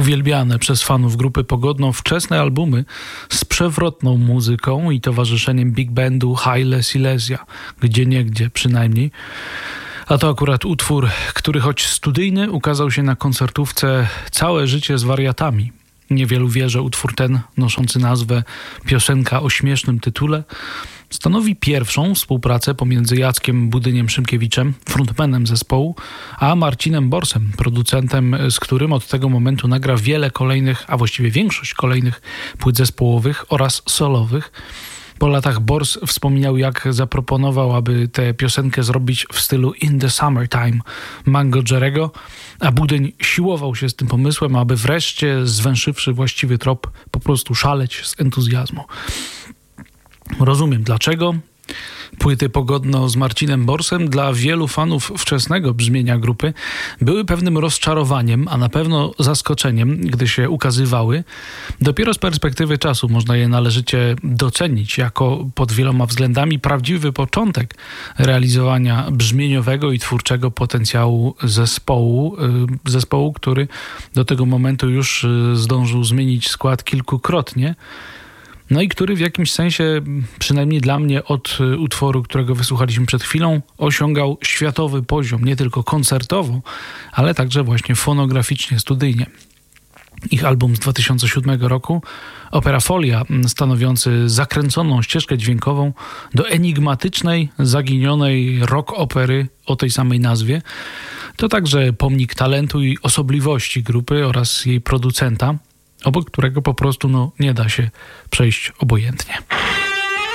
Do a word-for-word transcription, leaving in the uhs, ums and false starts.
Uwielbiane przez fanów grupy Pogodno wczesne albumy z przewrotną muzyką i towarzyszeniem big bandu Haile Silesia, gdzieniegdzie przynajmniej. A to akurat utwór, który choć studyjny, ukazał się na koncertówce Całe życie z wariatami. Niewielu wie, że utwór ten, noszący nazwę Piosenka o śmiesznym tytule, stanowi pierwszą współpracę pomiędzy Jackiem Budyniem Szymkiewiczem, frontmanem zespołu, a Marcinem Borsem, producentem, z którym od tego momentu nagra wiele kolejnych, a właściwie większość kolejnych płyt zespołowych oraz solowych. Po latach Bors wspominał, jak zaproponował, aby tę piosenkę zrobić w stylu In the Summertime Mango Jerry'ego, a Budyń siłował się z tym pomysłem, aby wreszcie, zwęszywszy właściwy trop, po prostu szaleć z entuzjazmu. Rozumiem dlaczego. Płyty Pogodno z Marcinem Borsem dla wielu fanów wczesnego brzmienia grupy były pewnym rozczarowaniem, a na pewno zaskoczeniem, gdy się ukazywały. Dopiero z perspektywy czasu można je należycie docenić jako pod wieloma względami prawdziwy początek realizowania brzmieniowego i twórczego potencjału zespołu, zespołu, który do tego momentu już zdążył zmienić skład kilkukrotnie. No i który w jakimś sensie, przynajmniej dla mnie od utworu, którego wysłuchaliśmy przed chwilą, osiągał światowy poziom, nie tylko koncertowo, ale także właśnie fonograficznie, studyjnie. Ich album z dwa tysiące siódmego roku, Opera Folia, stanowiący zakręconą ścieżkę dźwiękową do enigmatycznej, zaginionej rock opery o tej samej nazwie, to także pomnik talentu i osobliwości grupy oraz jej producenta, obok którego po prostu no, nie da się przejść obojętnie.